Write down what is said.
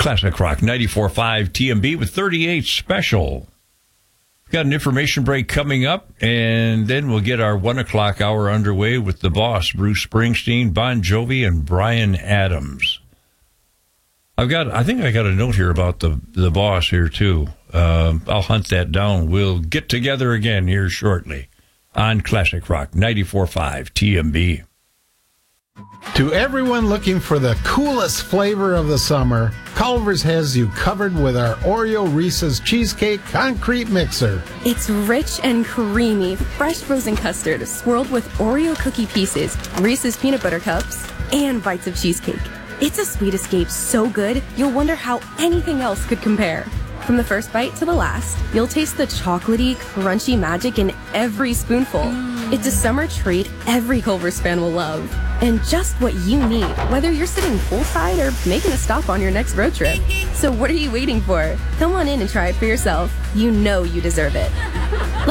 Classic Rock 94.5 TMB with 38 special. Got an information break coming up, and then we'll get our 1 o'clock hour underway with the boss, Bruce Springsteen, Bon Jovi, and Bryan Adams. I think I got a note here about the boss here, too. I'll hunt that down. We'll get together again here shortly on Classic Rock 94.5 TMB. To everyone looking for the coolest flavor of the summer, Culver's has you covered with our Oreo Reese's Cheesecake Concrete Mixer. It's rich and creamy, fresh frozen custard swirled with Oreo cookie pieces, Reese's peanut butter cups, and bites of cheesecake. It's a sweet escape so good, you'll wonder how anything else could compare. From the first bite to the last, you'll taste the chocolatey, crunchy magic in every spoonful. It's a summer treat every Culver's fan will love. And just what you need, whether you're sitting poolside or making a stop on your next road trip. So what are you waiting for? Come on in and try it for yourself. You know you deserve it.